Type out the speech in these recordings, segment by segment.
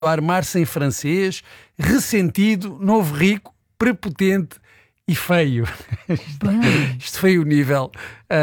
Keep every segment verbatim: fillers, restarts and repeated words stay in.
armar-se em francês, ressentido, novo rico, prepotente e feio. Isto foi o nível,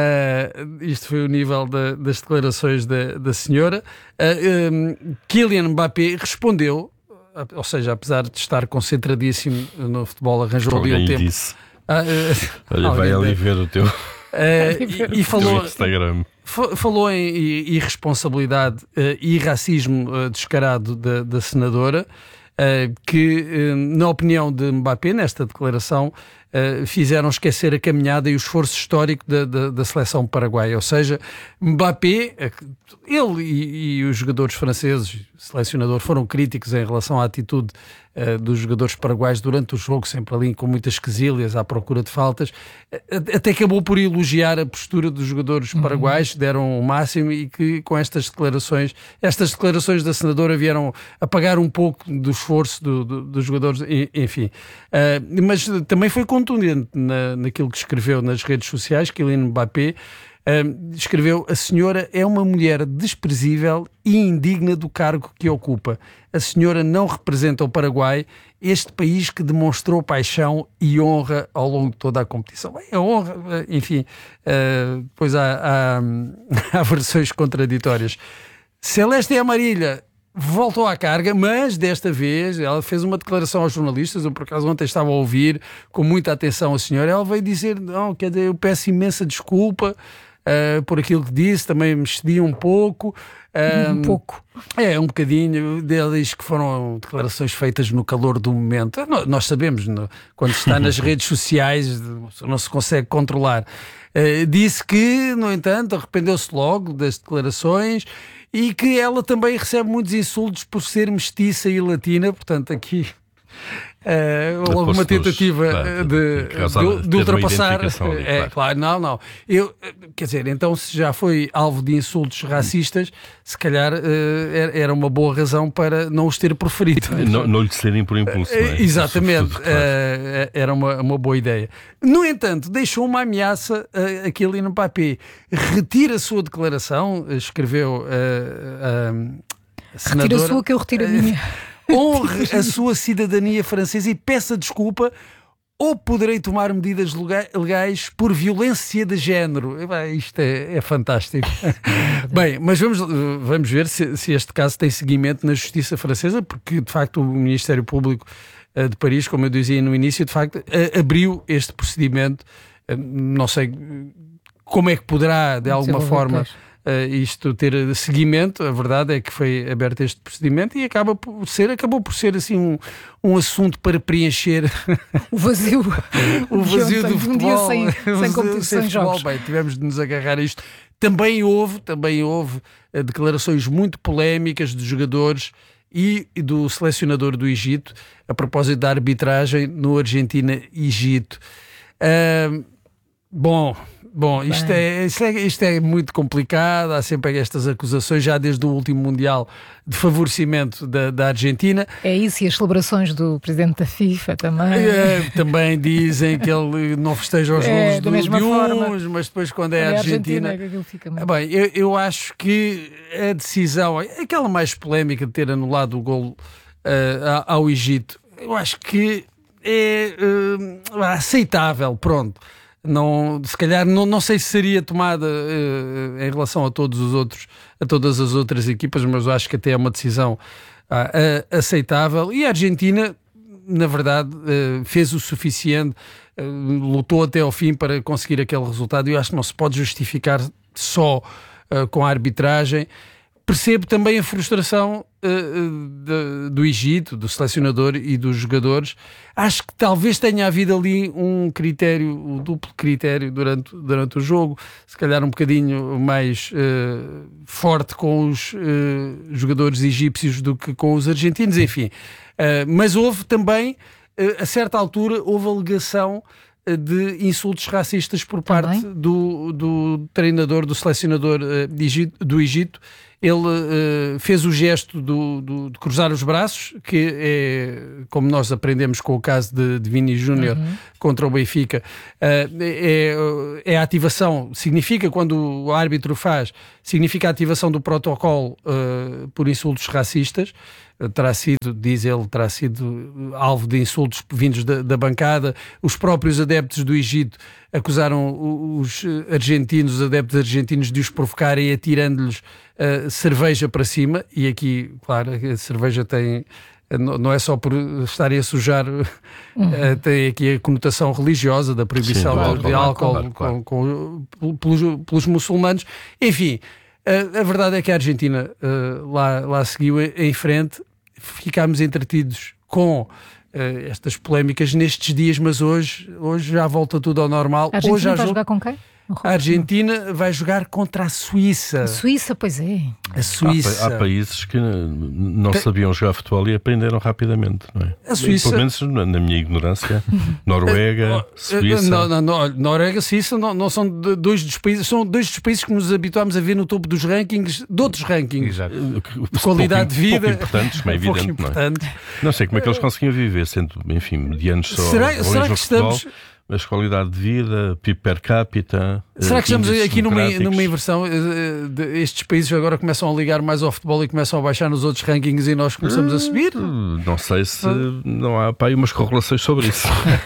uh, isto foi o nível da, das declarações da, da senhora. Uh, um, Kylian Mbappé respondeu, ou seja, apesar de estar concentradíssimo no futebol, arranjou ali um tempo. Disse. Ah, uh, Olha, vai ali ver o teu, uh, e, e falou, Instagram. Falou em irresponsabilidade uh, e racismo uh, descarado da, da senadora, uh, que, uh, na opinião de Mbappé, nesta declaração, uh, fizeram esquecer a caminhada e o esforço histórico da, da, da seleção paraguaia. Ou seja, Mbappé, ele e, e os jogadores franceses, o selecionador, foram críticos em relação à atitude uh, dos jogadores paraguaios durante o jogo, sempre ali com muitas quesilhas à procura de faltas. Até acabou por elogiar a postura dos jogadores uhum. paraguaios, deram o máximo, e que com estas declarações, estas declarações da senadora vieram apagar um pouco do esforço do, do, dos jogadores, enfim. Uh, mas também foi contundente na, naquilo que escreveu nas redes sociais. Kylian Mbappé Uh, escreveu: a senhora é uma mulher desprezível e indigna do cargo que ocupa. A senhora não representa o Paraguai, este país que demonstrou paixão e honra ao longo de toda a competição. Bem, a honra, enfim, uh, depois há, há, há versões contraditórias. Celeste Amarilla voltou à carga, mas desta vez ela fez uma declaração aos jornalistas. Eu, por acaso, ontem estava a ouvir com muita atenção a senhora. Ela veio dizer: não, quer dizer, eu peço imensa desculpa Uh, por aquilo que disse, também me excedi um pouco. Uh, um pouco. É, um bocadinho. Diz que foram declarações feitas no calor do momento. Nós sabemos, no, quando está nas redes sociais, não se consegue controlar. Uh, disse que, no entanto, arrependeu-se logo das declarações e que ela também recebe muitos insultos por ser mestiça e latina. Portanto, aqui... Uh, alguma tentativa claro, de, de, de ultrapassar. É, claro. claro, não, não. Eu, quer dizer, então, se já foi alvo de insultos racistas, se calhar uh, era uma boa razão para não os ter proferido. Não, não lhe serem por impulso. Não é? Exatamente, uh, era uma, uma boa ideia. No entanto, deixou uma ameaça uh, a Kylian Mbappé. Retira a sua declaração, escreveu uh, uh, a senadora. Retira a sua que eu retiro a minha. Honre a sua cidadania francesa e peça desculpa, ou poderei tomar medidas legais por violência de género. Isto é, é fantástico. Bem, mas vamos, vamos ver se, se este caso tem seguimento na justiça francesa, porque de facto o Ministério Público de Paris, como eu dizia no início, de facto abriu este procedimento. Não sei como é que poderá, de alguma forma... Uh, isto ter seguimento. A verdade é que foi aberto este procedimento e acaba por ser, acabou por ser assim um, um assunto para preencher o vazio, o vazio do futebol. Um dia sem, sem competição em jogos. Bem, tivemos de nos agarrar a isto. Também houve, também houve uh, declarações muito polémicas dos jogadores e do selecionador do Egito a propósito da arbitragem no Argentina-Egito. Uh, bom... Bom, isto é, isto, é, isto é muito complicado, há sempre estas acusações, já desde o último Mundial, de favorecimento da, da Argentina. É isso, e as celebrações do presidente da FIFA também. É, também dizem que ele não festeja os é, golos do, de forma. uns, mas depois quando é a Argentina... Argentina fica muito... Bem, eu, eu acho que a decisão, aquela mais polémica de ter anulado o golo uh, ao Egito, eu acho que é uh, aceitável, pronto. Não, se calhar não, não sei se seria tomada uh, em relação a todos os outros, a todas as outras equipas, mas eu acho que até é uma decisão uh, uh, aceitável. E a Argentina, na verdade, uh, fez o suficiente, uh, lutou até ao fim para conseguir aquele resultado. Eu acho que não se pode justificar só uh, com a arbitragem. Percebo também a frustração uh, de, do Egito, do selecionador e dos jogadores. Acho que talvez tenha havido ali um critério, um duplo critério durante, durante o jogo, se calhar um bocadinho mais uh, forte com os uh, jogadores egípcios do que com os argentinos, enfim. Uh, mas houve também, uh, a certa altura, houve alegação de insultos racistas por parte do, do treinador, do selecionador uh, do Egito, ele uh, fez o gesto do, do, de cruzar os braços, que é, como nós aprendemos com o caso de, de Vini Júnior uhum. contra o Benfica, uh, é, é a ativação, significa, quando o árbitro faz, significa a ativação do protocolo uh, por insultos racistas. Terá sido, diz ele, terá sido alvo de insultos vindos da, da bancada. Os próprios adeptos do Egito acusaram os argentinos, os adeptos argentinos, de os provocarem atirando-lhes uh, cerveja para cima. E aqui, claro, a cerveja tem... Não é só por estarem a sujar, uhum. uh, tem aqui a conotação religiosa da proibição Sim, claro, de álcool claro, claro. Com, com, pelos, pelos muçulmanos. Enfim, uh, a verdade é que a Argentina uh, lá, lá seguiu em frente. Ficámos entretidos com uh, estas polémicas nestes dias, mas hoje, hoje já volta tudo ao normal. A Argentina hoje, vai jogar com quem? A Argentina vai jogar contra a Suíça. A Suíça, pois é. A Suíça. Há, há países que não Pe... sabiam jogar futebol e aprenderam rapidamente, não é? A Suíça... Pelo menos na minha ignorância, Noruega, Suíça... Não, não, não, Noruega e Suíça não, não são dois dos países, são dois dos países que nos habituámos a ver no topo dos rankings, de outros rankings. Exato. De qualidade pouco, de vida. Pouco importantes, como é evidente, pouco importante. Não é? Não sei como é que eles conseguiam viver, sendo, enfim, medianos só... Será, será que futebol, estamos... Mas qualidade de vida, P I B per capita... Será que estamos aqui numa, numa inversão? Estes países agora começam a ligar mais ao futebol e começam a baixar nos outros rankings e nós começamos a subir? Não sei se não há pá, aí umas correlações sobre isso.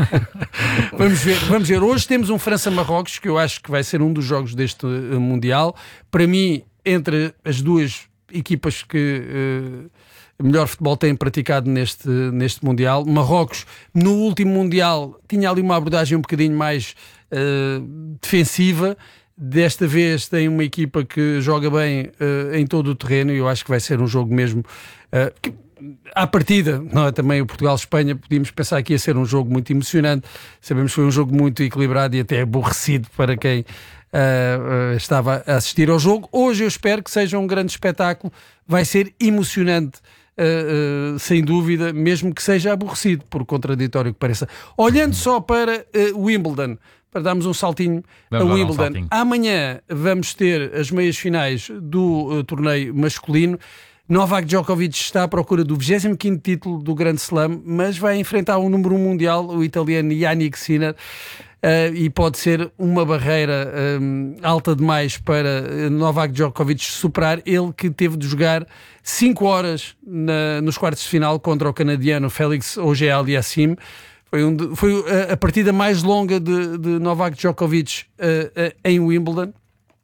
Vamos ver, vamos ver. Hoje temos um França-Marrocos, que eu acho que vai ser um dos jogos deste Mundial. Para mim, entre as duas equipas que... Uh, melhor futebol têm praticado neste, neste Mundial. Marrocos, no último Mundial, tinha ali uma abordagem um bocadinho mais uh, defensiva. Desta vez tem uma equipa que joga bem uh, em todo o terreno e eu acho que vai ser um jogo mesmo... Uh, que, à partida, não é? Também o Portugal-Espanha, podíamos pensar que ia ser um jogo muito emocionante. Sabemos que foi um jogo muito equilibrado e até aborrecido para quem uh, uh, estava a assistir ao jogo. Hoje eu espero que seja um grande espetáculo. Vai ser emocionante. Uh, uh, sem dúvida, mesmo que seja aborrecido, por contraditório que pareça. Olhando só para uh, Wimbledon, para darmos um saltinho vamos a Wimbledon, um saltinho. Amanhã vamos ter as meias finais do uh, torneio masculino. Novak Djokovic está à procura do vigésimo quinto título do Grand Slam, mas vai enfrentar o número um mundial, o italiano Jannik Sinner. Uh, e pode ser uma barreira um, alta demais para Novak Djokovic superar, ele que teve de jogar cinco horas na, nos quartos de final contra o canadiano Félix Auger-Aliassime. Foi, um de, foi a, a partida mais longa de, de Novak Djokovic uh, uh, em Wimbledon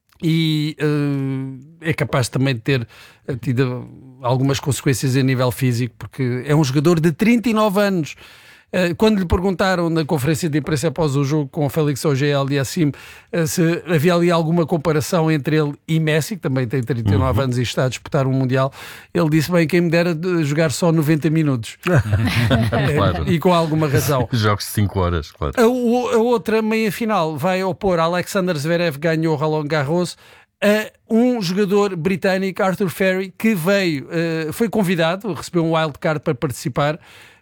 e uh, é capaz também de ter tido algumas consequências a nível físico, porque é um jogador de trinta e nove anos. Quando lhe perguntaram na conferência de imprensa após o jogo com o Félix Auger-Aliassime se havia ali alguma comparação entre ele e Messi, que também tem trinta e nove uhum. anos e está a disputar um Mundial, ele disse, bem, quem me dera de jogar só noventa minutos. Claro. E com alguma razão. Jogos de cinco horas, claro. A, a outra meia-final vai opor Alexander Zverev, ganhou Roland Garros, a um jogador britânico, Arthur Ferry, que veio, foi convidado, recebeu um wildcard para participar.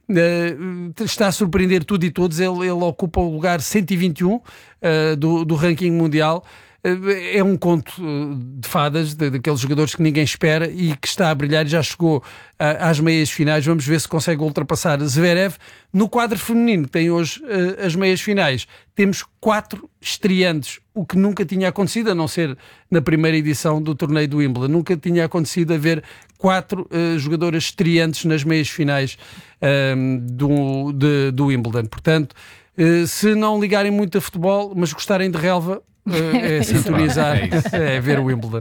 Uh, está a surpreender tudo e todos. Ele, ele ocupa o lugar cento e vinte e um uh, do, do ranking mundial. Uh, é um conto uh, de fadas de, daqueles jogadores que ninguém espera e que está a brilhar. Já chegou uh, às meias finais. Vamos ver se consegue ultrapassar Zverev. No quadro feminino, que tem hoje uh, as meias finais, temos quatro estreantes, o que nunca tinha acontecido, a não ser na primeira edição do torneio do Wimbledon. Nunca tinha acontecido haver quatro uh, jogadoras estreantes nas meias finais um, do, de, do Wimbledon. Portanto, uh, se não ligarem muito a futebol, mas gostarem de relva, uh, é sintonizar, é, é ver o Wimbledon.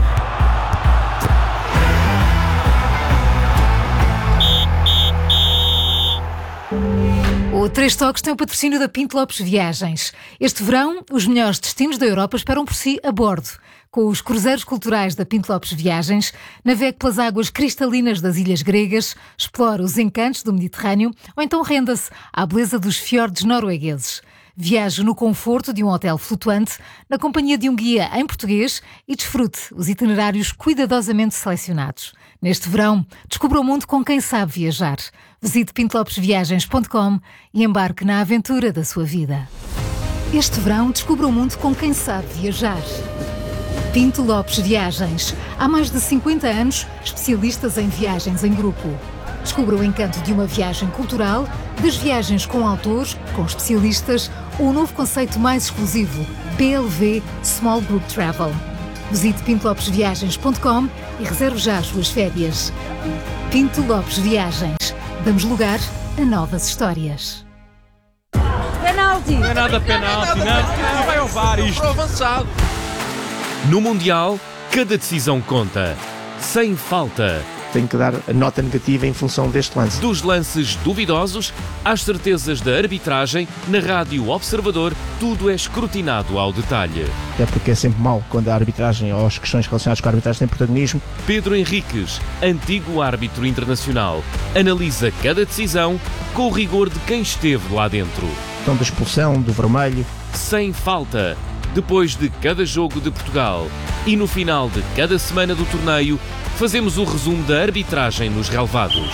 O Três Toques tem o patrocínio da Pinto Lopes Viagens. Este verão, os melhores destinos da Europa esperam por si a bordo. Com os cruzeiros culturais da Pinto Lopes Viagens, navegue pelas águas cristalinas das ilhas gregas, explore os encantos do Mediterrâneo ou então renda-se à beleza dos fiordes noruegueses. Viaje no conforto de um hotel flutuante, na companhia de um guia em português e desfrute os itinerários cuidadosamente selecionados. Neste verão, descubra o mundo com quem sabe viajar. Visite pinto lopes viagens ponto com e embarque na aventura da sua vida. Este verão, descubra o mundo com quem sabe viajar. Pinto Lopes Viagens. Há mais de cinquenta anos, especialistas em viagens em grupo. Descubra o encanto de uma viagem cultural, das viagens com autores, com especialistas ou o novo conceito mais exclusivo, P L V Small Group Travel. Visite pinto lopes viagens ponto com e reserve já as suas férias. Pinto Lopes Viagens. Damos lugar a novas histórias. Penalti! Não é nada penalti, não, não vai ao V A R isto. Avançado. No Mundial, cada decisão conta. Sem falta. Tenho que dar a nota negativa em função deste lance. Dos lances duvidosos às certezas da arbitragem, na Rádio Observador, tudo é escrutinado ao detalhe. É porque é sempre mau quando a arbitragem ou as questões relacionadas com a arbitragem têm protagonismo. Pedro Henriques, antigo árbitro internacional, analisa cada decisão com o rigor de quem esteve lá dentro. Então, da expulsão, do vermelho. Sem falta. Depois de cada jogo de Portugal e no final de cada semana do torneio, fazemos o resumo da arbitragem nos relevados.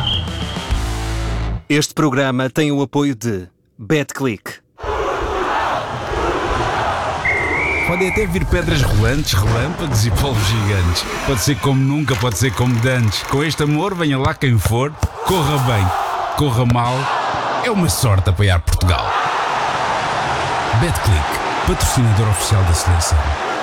Este programa tem o apoio de BetClick. Podem até vir pedras rolantes, relâmpagos e polvos gigantes. Pode ser como nunca, pode ser como dantes. Com este amor, venha lá quem for, corra bem, corra mal. É uma sorte apoiar Portugal. BetClick, patrocinador oficial da seleção.